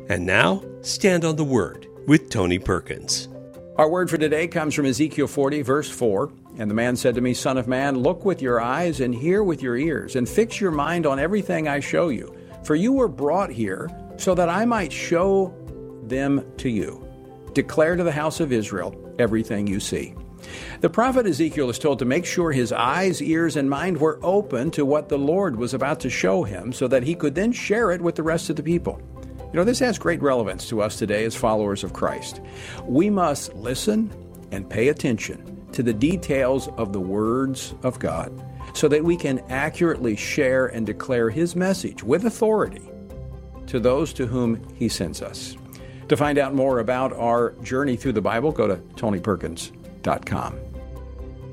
And now, Stand on the Word with Tony Perkins. Our word for today comes from Ezekiel 40, verse 4. And the man said to me, Son of man, look with your eyes and hear with your ears, and fix your mind on everything I show you. For you were brought here so that I might show them to you. Declare to the house of Israel everything you see. The prophet Ezekiel is told to make sure his eyes, ears, and mind were open to what the Lord was about to show him so that he could then share it with the rest of the people. You know, this has great relevance to us today as followers of Christ. We must listen and pay attention to the details of the words of God so that we can accurately share and declare His message with authority to those to whom He sends us. To find out more about our journey through the Bible, go to TonyPerkins.com.